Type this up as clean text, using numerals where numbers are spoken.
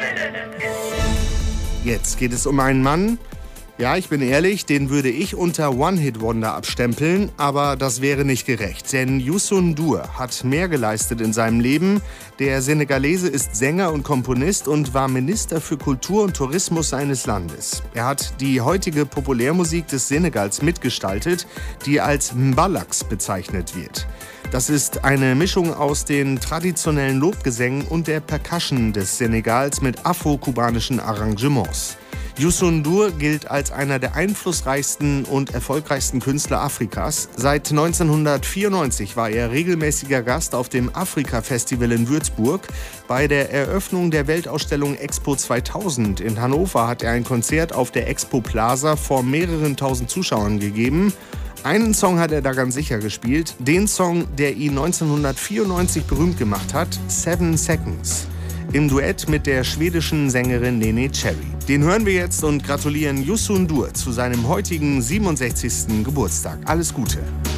Jetzt geht es um einen Mann. Ja, ich bin ehrlich, den würde ich unter One-Hit-Wonder abstempeln, aber das wäre nicht gerecht. Denn Youssou N'Dour hat mehr geleistet in seinem Leben. Der Senegalese ist Sänger und Komponist und war Minister für Kultur und Tourismus seines Landes. Er hat die heutige Populärmusik des Senegals mitgestaltet, die als Mbalax bezeichnet wird. Das ist eine Mischung aus den traditionellen Lobgesängen und der Percussion des Senegals mit afro-kubanischen Arrangements. Youssou N'Dour gilt als einer der einflussreichsten und erfolgreichsten Künstler Afrikas. Seit 1994 war er regelmäßiger Gast auf dem Afrika-Festival in Würzburg. Bei der Eröffnung der Weltausstellung Expo 2000 in Hannover hat er ein Konzert auf der Expo Plaza vor mehreren tausend Zuschauern gegeben. Einen Song hat er da ganz sicher gespielt, den Song, der ihn 1994 berühmt gemacht hat, 7 Seconds. Im Duett mit der schwedischen Sängerin Neneh Cherry. Den hören wir jetzt und gratulieren Youssou N'Dour zu seinem heutigen 67. Geburtstag. Alles Gute.